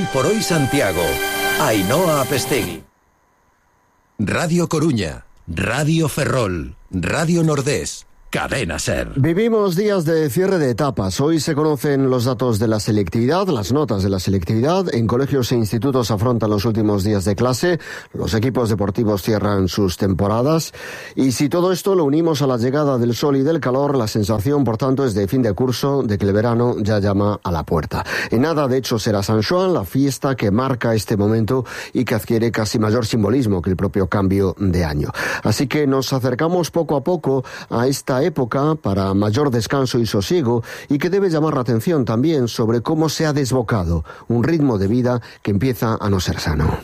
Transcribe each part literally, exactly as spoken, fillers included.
Hoy por hoy Santiago. Ainhoa Apestegui. Radio Coruña, Radio Ferrol, Radio Nordés, Cadena Ser. Vivimos días de cierre de etapas. Hoy se conocen los datos de la selectividad, las notas de la selectividad. En colegios e institutos afrontan los últimos días de clase. Los equipos deportivos cierran sus temporadas. Y si todo esto lo unimos a la llegada del sol y del calor, la sensación, por tanto, es de fin de curso, de que el verano ya llama a la puerta. En nada, de hecho, será San Xoán la fiesta que marca este momento y que adquiere casi mayor simbolismo que el propio cambio de año. Así que nos acercamos poco a poco a esta época para mayor descanso y sosiego, y que debe llamar la atención también sobre cómo se ha desbocado un ritmo de vida que empieza a no ser sano.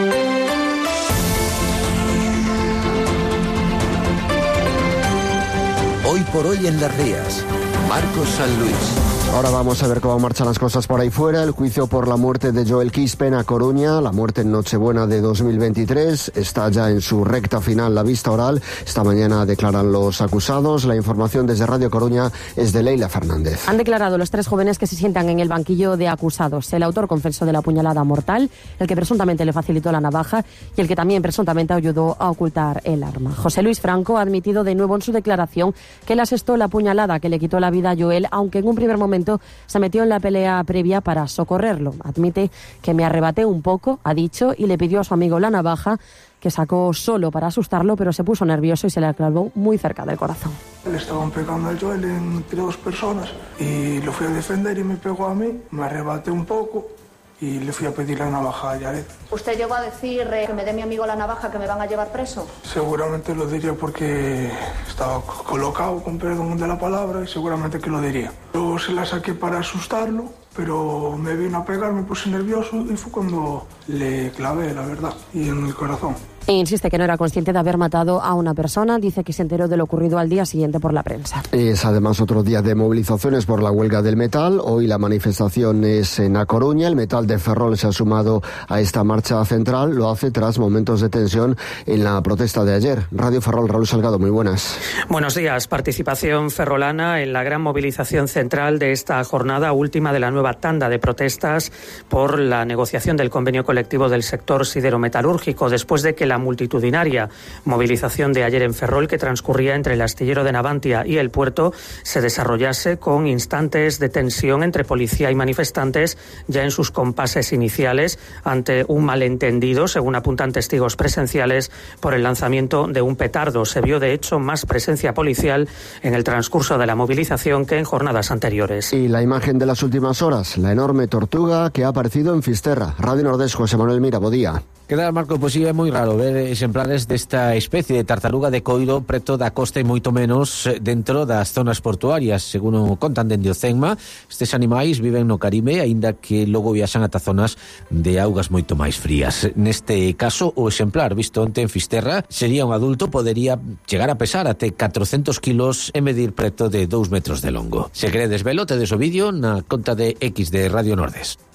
Hoy por hoy en Las Rías, Marcos San Luis. Ahora vamos a ver cómo marchan las cosas por ahí fuera. El juicio por la muerte de Joel Quispe a Coruña, la muerte en Nochebuena de dos mil veintitrés, está ya en su recta final la vista oral. Esta mañana declaran los acusados. La información desde Radio Coruña es de Leila Fernández. Han declarado los tres jóvenes que se sientan en el banquillo de acusados. El autor confesó de la puñalada mortal, el que presuntamente le facilitó la navaja y el que también presuntamente ayudó a ocultar el arma. José Luis Franco ha admitido de nuevo en su declaración que él asestó la puñalada que le quitó la vida a Joel, aunque en un primer momento se metió en la pelea previa para socorrerlo. Admite que me arrebaté un poco, ha dicho, y le pidió a su amigo la navaja, que sacó solo para asustarlo, pero se puso nervioso y se le clavó muy cerca del corazón. Le estaban pegando a Joel entre dos personas y lo fui a defender y me pegó a mí, me arrebaté un poco y le fui a pedir la navaja a Yaret. ¿Usted llegó a decir eh, que me dé mi amigo la navaja, que me van a llevar preso? Seguramente lo diría porque estaba colocado, con perdón de la palabra, y seguramente que lo diría. Yo se la saqué para asustarlo, pero me vino a pegar, me puse nervioso y fue cuando le clavé, la verdad, y en el corazón. E insiste que no era consciente de haber matado a una persona. Dice que se enteró de lo ocurrido al día siguiente por la prensa. Es además otro día de movilizaciones por la huelga del metal. Hoy la manifestación es en A Coruña. El metal de Ferrol se ha sumado a esta marcha central. Lo hace tras momentos de tensión en la protesta de ayer. Radio Ferrol, Raúl Salgado, muy buenas. Buenos días. Participación ferrolana en la gran movilización central de esta jornada última de la nueva tanda de protestas por la negociación del convenio colectivo del sector siderometalúrgico, después de que la multitudinaria movilización de ayer en Ferrol, que transcurría entre el astillero de Navantia y el puerto, se desarrollase con instantes de tensión entre policía y manifestantes ya en sus compases iniciales, ante un malentendido, según apuntan testigos presenciales, por el lanzamiento de un petardo. Se vio, de hecho, más presencia policial en el transcurso de la movilización que en jornadas anteriores. Y la imagen de las últimas horas, la enorme tortuga que ha aparecido en Fisterra. Radio Nordés, José Manuel Mira, bo día. Que tal, Marco? Pois sí, é moi raro ver exemplares desta especie de tartaruga de coiro preto da costa e moito menos dentro das zonas portuarias. Según o contan dende o CENMA, estes animais viven no Caribe, aínda que logo viaxan ata zonas de augas moito máis frías. Neste caso, o exemplar visto onte en Fisterra sería un adulto, podería chegar a pesar até catrocentos kilos e medir preto de dous metros de longo. Se queredes velo, tedes o vídeo na conta de X de Radio Nordés.